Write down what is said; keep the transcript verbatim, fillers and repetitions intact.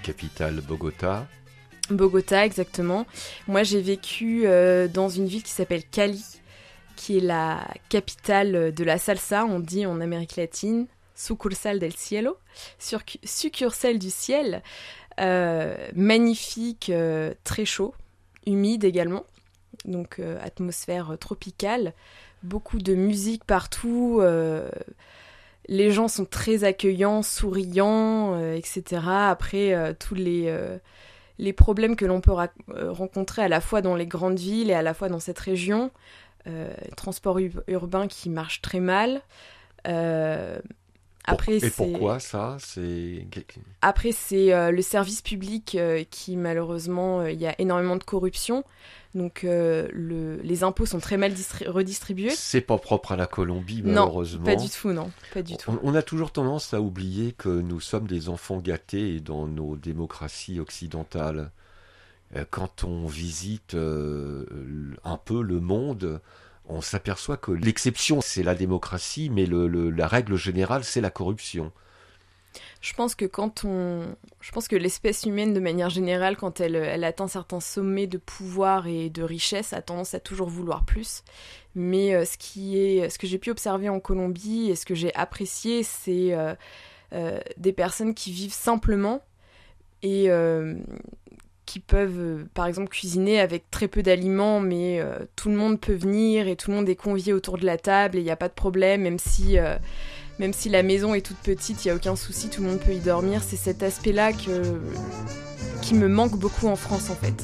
capitale Bogota. Bogota, exactement. Moi, j'ai vécu euh, dans une ville qui s'appelle Cali, qui est la capitale de la salsa, on dit en Amérique latine, sucursale del cielo, Surcu- succursale du ciel, euh, magnifique, euh, très chaud, humide également, donc euh, atmosphère tropicale, beaucoup de musique partout, euh, les gens sont très accueillants, souriants, euh, et cetera. Après, euh, tous les... Euh, les problèmes que l'on peut ra- euh, rencontrer à la fois dans les grandes villes et à la fois dans cette région. Euh, transport u- urbain qui marche très mal. Euh, après, Pour- Et c'est, pourquoi ça c'est... après, c'est euh, le service public euh, qui, malheureusement, euh, il y a énormément de corruption. Donc, euh, le, les impôts sont très mal distri- redistribués. C'est pas propre à la Colombie, Non, malheureusement. pas du tout, non. Pas du tout. On, on a toujours tendance à oublier que nous sommes des enfants gâtés dans nos démocraties occidentales. Euh, Quand on visite euh, un peu le monde, on s'aperçoit que l'exception, c'est la démocratie, mais le, le- la règle générale, c'est la corruption. Je pense que quand on, je pense que l'espèce humaine de manière générale, quand elle, elle atteint certains sommets de pouvoir et de richesse, a tendance à toujours vouloir plus. Mais euh, ce qui est, ce que j'ai pu observer en Colombie et ce que j'ai apprécié, c'est euh, euh, des personnes qui vivent simplement et euh, qui peuvent, euh, par exemple, cuisiner avec très peu d'aliments, mais euh, tout le monde peut venir et tout le monde est convié autour de la table et il n'y a pas de problème, même si euh, Même si la maison est toute petite, il n'y a aucun souci, tout le monde peut y dormir. C'est cet aspect-là que... qui me manque beaucoup en France, en fait.